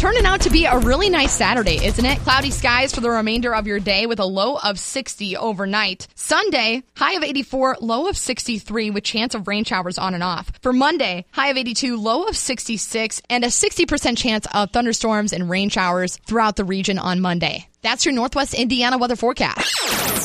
Turning out to be a really nice Saturday, isn't it? Cloudy skies for the remainder of your day with a low of 60 overnight. Sunday, high of 84, low of 63 with chance of rain showers on and off. For Monday, high of 82, low of 66, and a 60% chance of thunderstorms and rain showers throughout the region on Monday. That's your Northwest Indiana weather forecast.